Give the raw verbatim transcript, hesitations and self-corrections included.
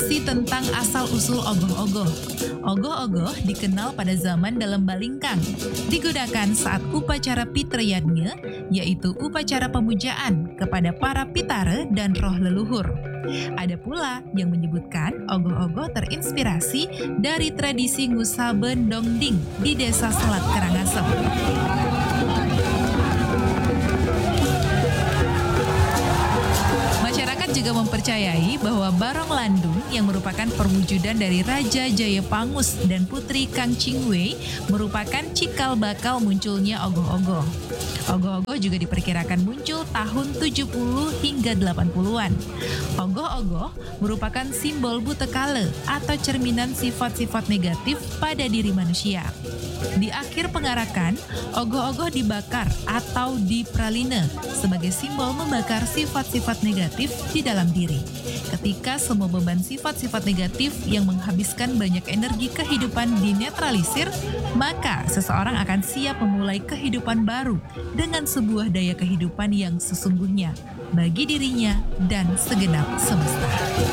informasi tentang asal-usul ogoh-ogoh. Ogoh-ogoh dikenal pada zaman dalam Balingkang. Digunakan saat upacara Pitrayadnya, yaitu upacara pemujaan kepada para pitara dan roh leluhur. Ada pula yang menyebutkan ogoh-ogoh terinspirasi dari tradisi Ngusaben Dongding di Desa Selat Karangasem. Masyarakat juga mempercayai bahwa Barong Landung yang merupakan perwujudan dari Raja Jayapangus dan Putri Kang Chingwei merupakan cikal bakal munculnya ogoh-ogoh. Ogoh-ogoh juga diperkirakan muncul tahun tujuh puluh hingga delapan puluhan. Ogoh-ogoh merupakan simbol butekale atau cerminan sifat-sifat negatif pada diri manusia. Di akhir pengarakan, ogoh-ogoh dibakar atau dipraline sebagai simbol membakar sifat-sifat negatif di dalam diri. Ketika semua beban sifat-sifat negatif yang menghabiskan banyak energi kehidupan dinetralisir, maka seseorang akan siap memulai kehidupan baru dengan sebuah daya kehidupan yang sesungguhnya bagi dirinya dan segenap semesta.